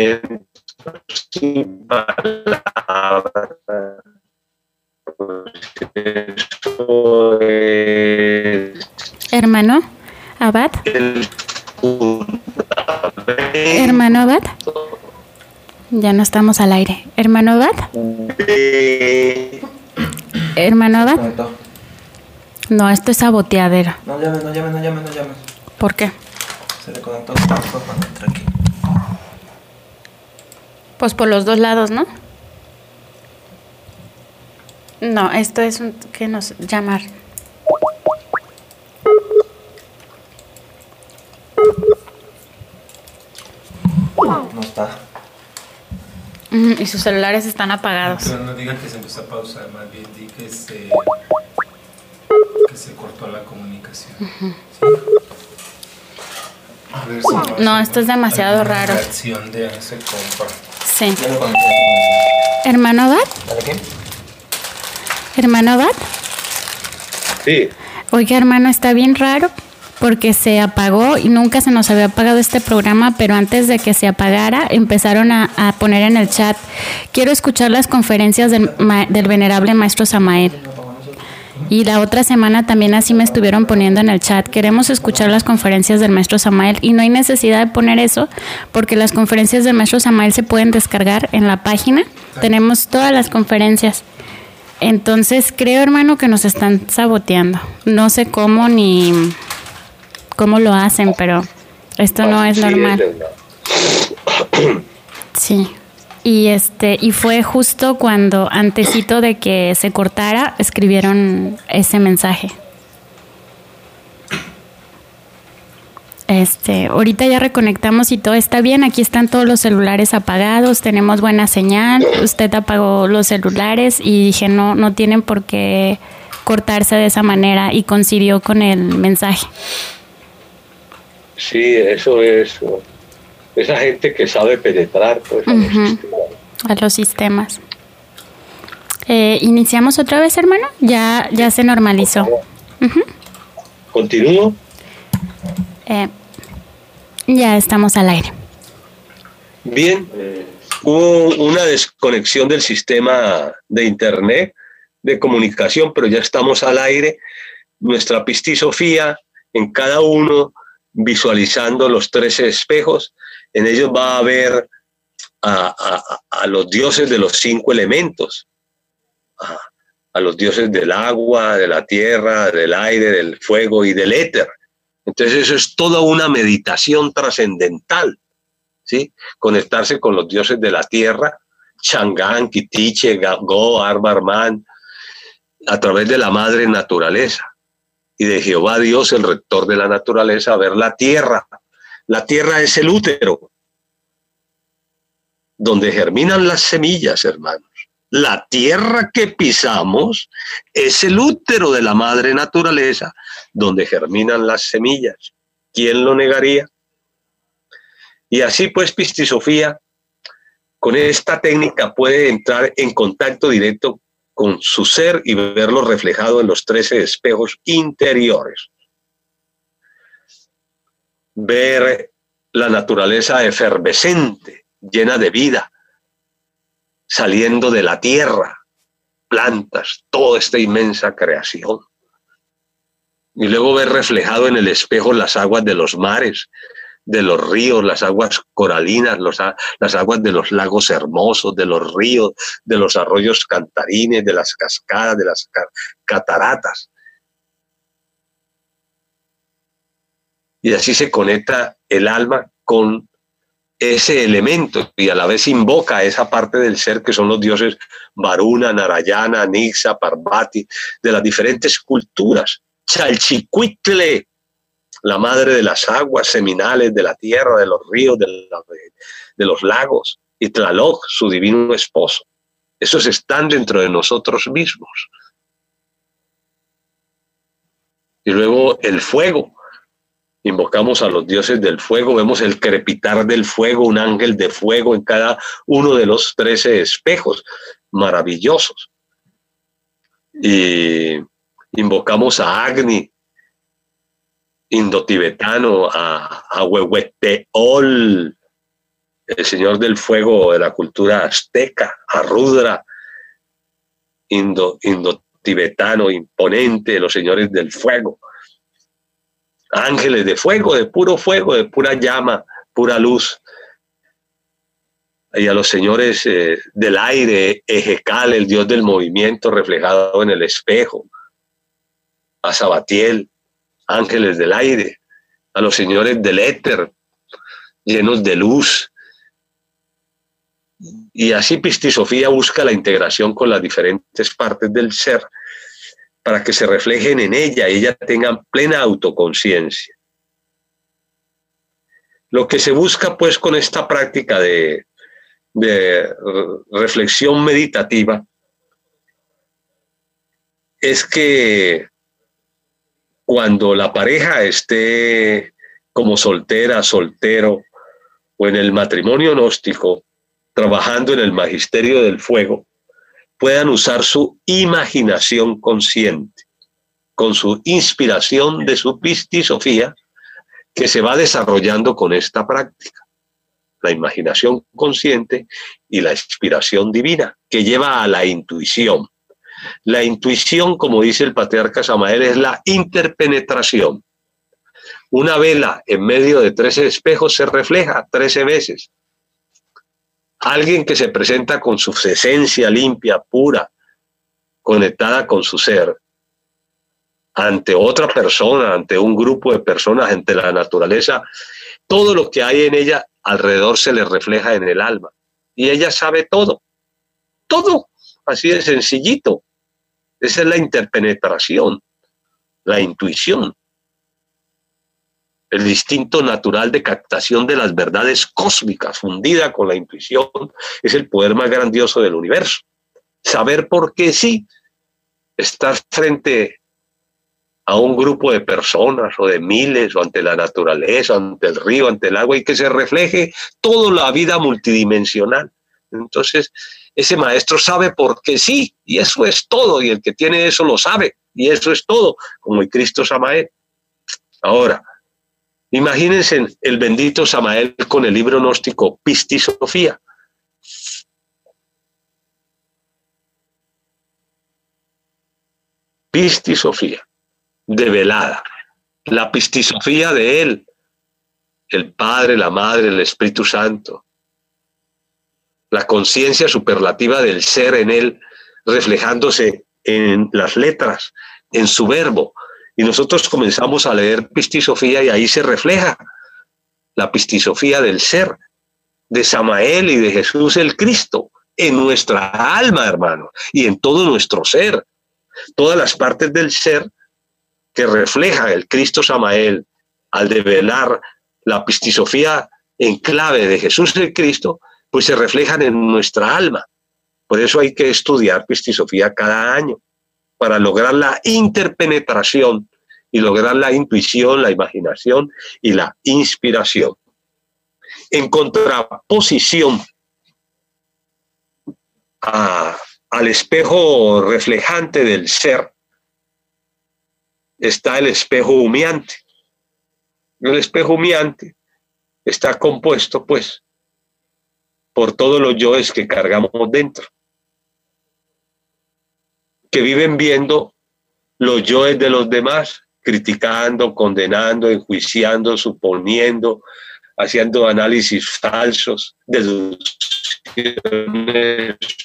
sin palabras. Eso es Hermano Abad. el fundamento Hermano Abad. Ya no estamos al aire. Hermano Abad. de... Hermano Abad. No, esto es saboteadero. No llames. ¿Por qué? Se le conectó el paso cuando entra aquí. Pues por los dos lados, ¿no? No, esto es un... ¿Qué nos llamar? No está. Y sus celulares están apagados. Pero no diga que se empezó a pausar, más bien di que se cortó la comunicación. ¿Sí? A ver si No, esto es demasiado raro. Reacción de ese compa. Sí. Ya lo conecté. ¿Hermano Abad? ¿Para qué? ¿Hermano Abad? Sí, Oiga, hermano, está bien raro porque se apagó y nunca se nos había apagado este programa, pero antes de que se apagara empezaron a poner en el chat: quiero escuchar las conferencias del venerable maestro Samael. Y la otra semana también así me estuvieron poniendo en el chat: queremos escuchar las conferencias del maestro Samael. Y no hay necesidad de poner eso porque las conferencias del maestro Samael se pueden descargar en la página. Tenemos todas las conferencias. Entonces creo, hermano, que nos están saboteando. No sé cómo ni cómo lo hacen, pero esto no es normal. Sí. Y fue justo cuando, antesito de que se cortara, escribieron ese mensaje. Ahorita ya reconectamos y todo está bien. Aquí están todos los celulares apagados, tenemos buena señal. Usted apagó los celulares y dije, no tienen por qué cortarse de esa manera, y coincidió con el mensaje. sí, eso es. Esa gente que sabe penetrar, pues, A los sistemas. ¿Iniciamos otra vez, hermano? Ya se normalizó. ¿Continúo? Ya estamos al aire. Bien, hubo una desconexión del sistema de internet, de comunicación, pero ya estamos al aire. Nuestra pistisofía, en cada uno, visualizando los 13 espejos, en ellos va a ver a los dioses de los 5 elementos, a los dioses del agua, de la tierra, del aire, del fuego y del éter. Entonces eso es toda una meditación trascendental, ¿sí? Conectarse con los dioses de la tierra, Chang'an, Kitiche, Go, Arbarman, a través de la madre naturaleza y de Jehová Dios, el rector de la naturaleza, a ver la tierra. La tierra es el útero, donde germinan las semillas, hermanos. La tierra que pisamos es el útero de la madre naturaleza, donde germinan las semillas. ¿Quién lo negaría? Y así pues, pistisofía, con esta técnica puede entrar en contacto directo con su ser y verlo reflejado en los 13 espejos interiores. Ver la naturaleza efervescente, llena de vida, saliendo de la tierra, plantas, toda esta inmensa creación. Y luego ver reflejado en el espejo las aguas de los mares, de los ríos, las aguas coralinas, las aguas de los lagos hermosos, de los ríos, de los arroyos cantarines, de las cascadas, de las cataratas. Y así se conecta el alma con ese elemento y a la vez invoca a esa parte del ser que son los dioses Varuna, Narayana, Nixa, Parvati, de las diferentes culturas. Chalchicuitle, la madre de las aguas seminales, de la tierra, de los ríos, de los lagos, y Tlaloc, su divino esposo. Esos están dentro de nosotros mismos. Y luego el fuego. Invocamos a los dioses del fuego, vemos el crepitar del fuego, un ángel de fuego en cada uno de los 13 espejos maravillosos. Y invocamos a Agni, indotibetano, a Huehueteol, el señor del fuego de la cultura azteca, Arudra, indo-tibetano, imponente, los señores del fuego, ángeles de fuego, de pura llama, pura luz. Y a los señores del aire, Ejekal, el dios del movimiento reflejado en el espejo, a Sabatiel, ángeles del aire, a los señores del éter, llenos de luz. Y así Pistisofía busca la integración con las diferentes partes del ser para que se reflejen en ella y ella tenga plena autoconciencia. Lo que se busca pues con esta práctica de reflexión meditativa es que cuando la pareja esté como soltera, soltero o en el matrimonio gnóstico, trabajando en el magisterio del fuego, puedan usar su imaginación consciente con su inspiración de su Pistisofía que se va desarrollando con esta práctica. La imaginación consciente y la inspiración divina, que lleva a la intuición. La intuición, como dice el patriarca Samael, es la interpenetración. Una vela en medio de 13 espejos se refleja 13 veces. Alguien que se presenta con su esencia limpia, pura, conectada con su ser, ante otra persona, ante un grupo de personas, ante la naturaleza, todo lo que hay en ella alrededor se le refleja en el alma. Y ella sabe todo, así de sencillito. Esa es la interpenetración, la intuición. El instinto natural de captación de las verdades cósmicas, fundida con la intuición, es el poder más grandioso del universo. Saber por qué sí, estar frente a un grupo de personas o de miles, o ante la naturaleza, ante el río, ante el agua, y que se refleje toda la vida multidimensional. Entonces, ese maestro sabe por qué sí, y eso es todo, y el que tiene eso lo sabe, y eso es todo, como el Cristo Samael. Ahora, imagínense el bendito Samael con el libro gnóstico Pistisofía. Pistisofía, develada. La Pistisofía de él, el Padre, la Madre, el Espíritu Santo. La conciencia superlativa del ser en él, reflejándose en las letras, en su verbo. Y nosotros comenzamos a leer Pistisofía y ahí se refleja la Pistisofía del ser, de Samael y de Jesús el Cristo, en nuestra alma, hermano, y en todo nuestro ser. Todas las partes del ser que refleja el Cristo Samael al develar la Pistisofía en clave de Jesús el Cristo, pues se reflejan en nuestra alma. Por eso hay que estudiar Pistisofía cada año, para lograr la interpenetración y lograr la intuición, la imaginación y la inspiración. En contraposición al espejo reflejante del ser, está el espejo humeante. El espejo humeante está compuesto, pues, por todos los yoes que cargamos dentro, que viven viendo los yoes de los demás, criticando, condenando, enjuiciando, suponiendo, haciendo análisis falsos, deducciones